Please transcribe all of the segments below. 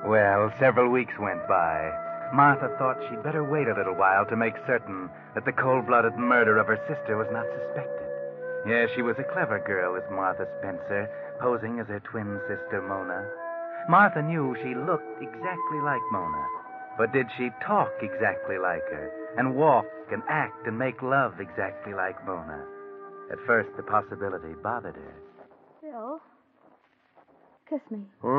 Well, several weeks went by. Martha thought she'd better wait a little while to make certain that the cold-blooded murder of her sister was not suspected. Yes, she was a clever girl, this Martha Spencer, posing as her twin sister, Mona. Martha knew she looked exactly like Mona. But did she talk exactly like her, and walk and act and make love exactly like Mona? At first, the possibility bothered her. Bill, kiss me.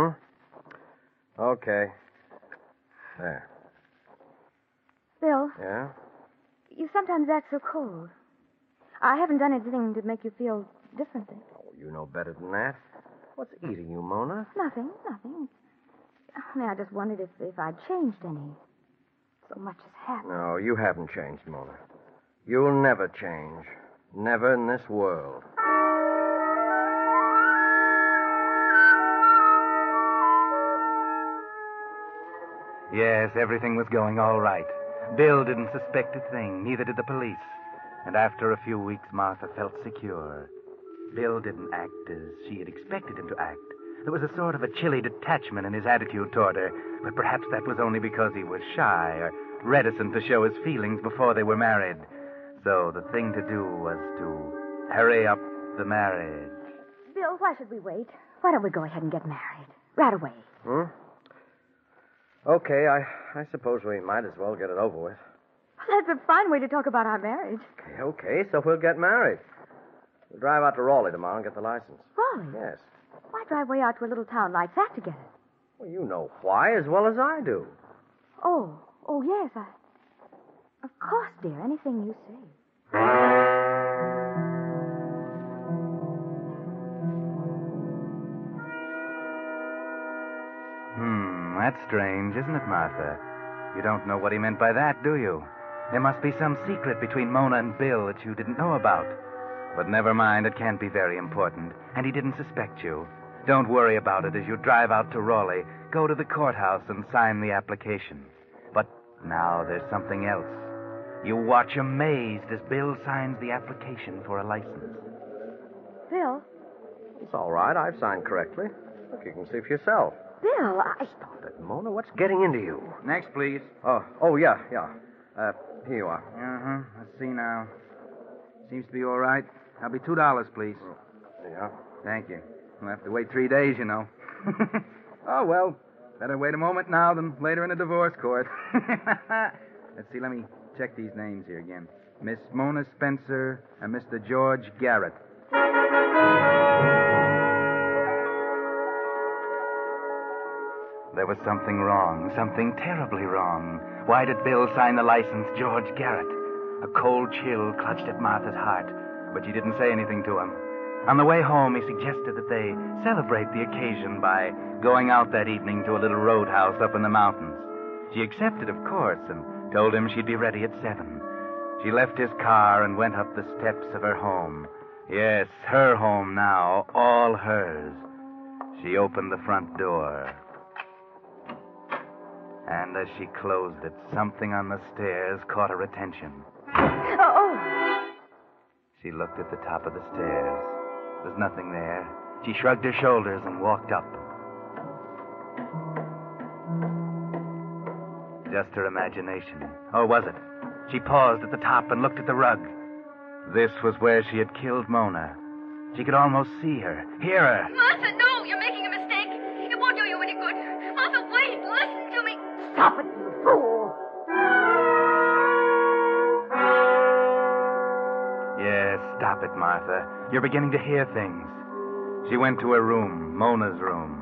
Okay. There. Bill, Yeah? you sometimes act so cold. I haven't done anything to make you feel differently. Oh, you know better than that. What's eating you, Mona? Nothing. I mean, I just wondered if I'd changed any. So much has happened. No, you haven't changed, Mona. You'll never change. Never in this world. Yes, everything was going all right. Bill didn't suspect a thing, neither did the police. And after a few weeks, Martha felt secure. Bill didn't act as she had expected him to act. There was a sort of a chilly detachment in his attitude toward her, but perhaps that was only because he was shy or reticent to show his feelings before they were married. So the thing to do was to hurry up the marriage. Bill, why should we wait? Why don't we go ahead and get married? Right away. Okay, I suppose we might as well get it over with. That's a fine way to talk about our marriage. Okay, so we'll get married. We'll drive out to Raleigh tomorrow and get the license. Raleigh? Yes. Why drive way out to a little town like that to get it? Well, you know why as well as I do. Oh, yes, Of course, dear, anything you say. That's strange, isn't it, Martha? You don't know what he meant by that, do you? There must be some secret between Mona and Bill that you didn't know about. But never mind, it can't be very important. And he didn't suspect you. Don't worry about it as you drive out to Raleigh. Go to the courthouse and sign the application. But now there's something else. You watch amazed as Bill signs the application for a license. Bill? It's all right. I've signed correctly. Look, you can see for yourself. Bill, Stop it, Mona. What's getting into you? Next, please. Oh, yeah. Here you are. Let's see now. Seems to be all right. That'll be $2, please. Yeah. Thank you. We'll have to wait 3 days, you know. Oh, well, better wait a moment now than later in a divorce court. Let's see, let me check these names here again. Miss Mona Spencer and Mr. George Garrett. There was something wrong, something terribly wrong. Why did Bill sign the license, George Garrett? A cold chill clutched at Martha's heart, but she didn't say anything to him. On the way home, he suggested that they celebrate the occasion by going out that evening to a little roadhouse up in the mountains. She accepted, of course, and told him she'd be ready at 7. She left his car and went up the steps of her home. Yes, her home now, all hers. She opened the front door. And as she closed it, something on the stairs caught her attention. Oh! She looked at the top of the stairs. There's nothing there. She shrugged her shoulders and walked up. Just her imagination. Or was it? She paused at the top and looked at the rug. This was where she had killed Mona. She could almost see her, hear her. Martha, no, you're making a mistake. It won't do you any good. Martha, wait, listen to me. Stop it, you fool! Yes, stop it, Martha. You're beginning to hear things. She went to her room, Mona's room.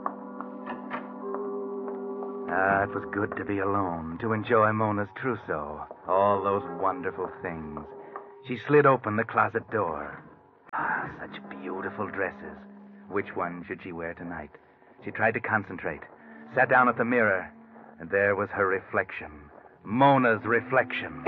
It was good to be alone, to enjoy Mona's trousseau. All those wonderful things. She slid open the closet door. Such beautiful dresses. Which one should she wear tonight? She tried to concentrate, sat down at the mirror, and there was her reflection. Mona's reflection.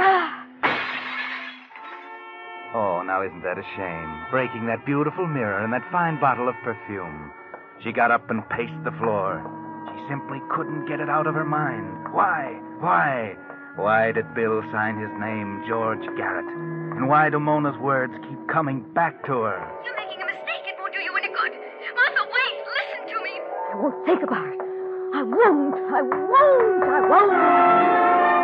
Oh, now isn't that a shame? Breaking that beautiful mirror and that fine bottle of perfume. She got up and paced the floor. She simply couldn't get it out of her mind. Why? Why did Bill sign his name, George Garrett? And why do Mona's words keep coming back to her? You're making a mistake. It won't do you any good. Martha, wait, listen to me. I won't think about it. I won't. I won't. I won't.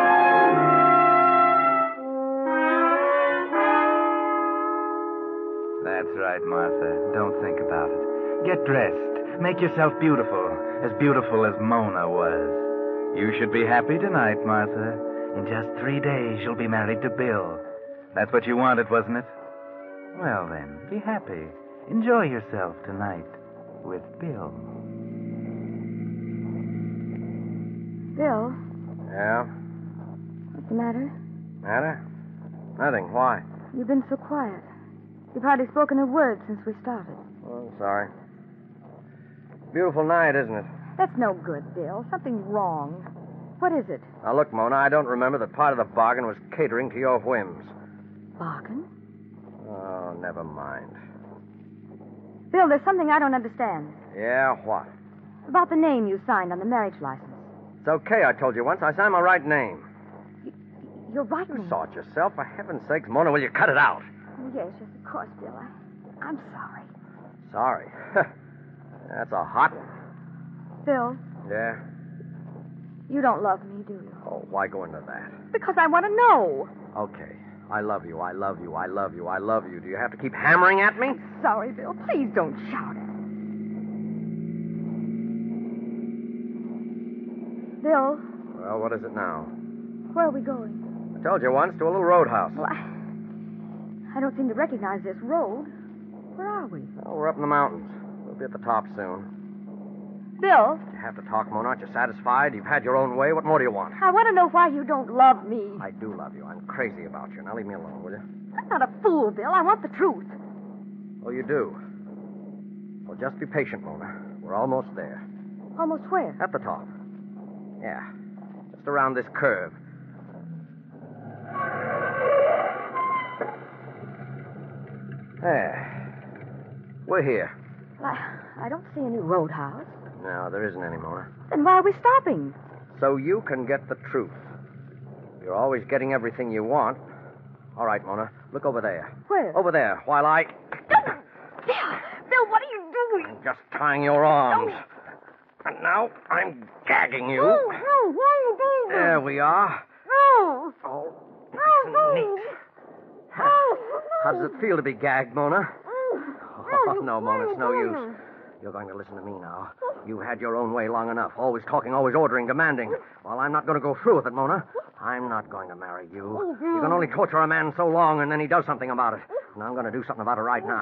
That's right, Martha. Don't think about it. Get dressed. Make yourself beautiful as Mona was. You should be happy tonight, Martha. In just 3 days, you'll be married to Bill. That's what you wanted, wasn't it? Well, then, be happy. Enjoy yourself tonight with Bill. Bill, Yeah? what's the matter? Matter? Nothing. Why? You've been so quiet. You've hardly spoken a word since we started. Oh, I'm sorry. Beautiful night, isn't it? That's no good, Bill. Something's wrong. What is it? Now, look, Mona, I don't remember that part of the bargain was catering to your whims. Bargain? Oh, never mind. Bill, there's something I don't understand. Yeah, what? About the name you signed on the marriage license. It's okay, I told you once. I signed my right name. You're right. You saw it yourself. For heaven's sakes, Mona, will you cut it out? Yes, of course, Bill. I'm sorry. Sorry. That's a hot one. Bill, Yeah? you don't love me, do you? Oh, why go into that? Because I want to know. Okay. I love you. I love you. I love you. I love you. Do you have to keep hammering at me? Sorry, Bill. Please don't shout at me. Bill, Well, what is it now? where are we going? I told you once, to a little roadhouse. Well, I don't seem to recognize this road. Where are we? Well, we're up in the mountains. We'll be at the top soon. Bill, You have to talk, Mona. Aren't you satisfied? You've had your own way. What more do you want? I want to know why you don't love me. I do love you. I'm crazy about you. Now leave me alone, will you? I'm not a fool, Bill. I want the truth. Oh, you do? Well, just be patient, Mona. We're almost there. Almost where? At the top. Yeah. Just around this curve. There. We're here. I don't see any roadhouse. No, there isn't any, Mona. Then why are we stopping? So you can get the truth. You're always getting everything you want. All right, Mona. Look over there. Where? Over there, while I... Bill, what are you doing? I'm just tying your arms. And now I'm gagging you. No, why are you doing that? There we are. No. Oh, nice and neat. How does it feel to be gagged, Mona? Oh, no, Mona, it's no use. You're going to listen to me now. You've had your own way long enough. Always talking, always ordering, demanding. Well, I'm not going to go through with it, Mona. I'm not going to marry you. You can only torture a man so long, and then he does something about it. And I'm going to do something about it right now.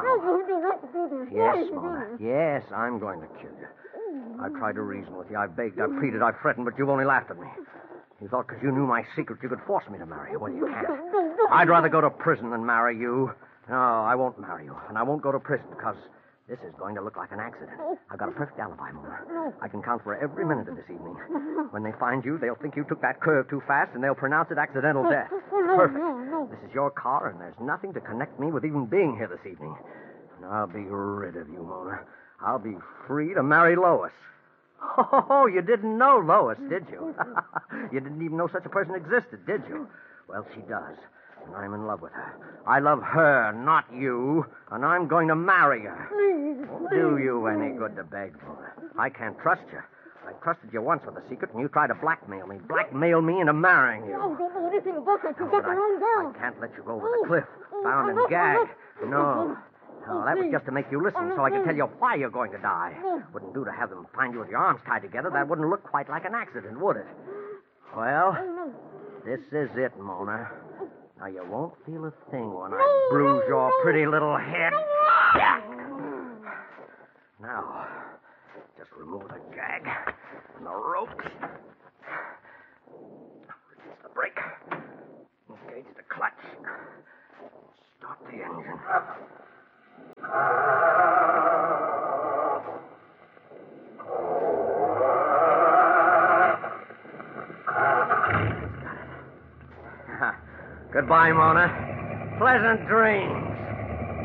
Yes, Mona. Yes, I'm going to kill you. I've tried to reason with you. I've begged, I've pleaded, I've threatened, but you've only laughed at me. You thought because you knew my secret you could force me to marry you. Well, you can't. I'd rather go to prison than marry you. No, I won't marry you. And I won't go to prison because this is going to look like an accident. I've got a perfect alibi, Mona. I can count for every minute of this evening. When they find you, they'll think you took that curve too fast, and they'll pronounce it accidental death. Perfect. This is your car, and there's nothing to connect me with even being here this evening. And I'll be rid of you, Mona. I'll be free to marry Lois. Oh, you didn't know Lois, did you? You didn't even know such a person existed, did you? Well, she does. And I'm in love with her. I love her, not you. And I'm going to marry her. Won't do you any good to beg for. I can't trust you. I trusted you once with a secret, and you tried to blackmail me into marrying you. I don't know anything about that. You But got the wrong girl. I can't let you go over the cliff, bound and gagged. No. No, that was just to make you listen, so I could tell you why you're going to die. Wouldn't do to have them find you with your arms tied together. That wouldn't look quite like an accident, would it? Well, this is it, Mona. Now, you won't feel a thing when I bruise your pretty little head. Now, just remove the gag and the ropes. Release the brake. Engage the clutch. Start the engine. Goodbye, Mona. Pleasant dreams.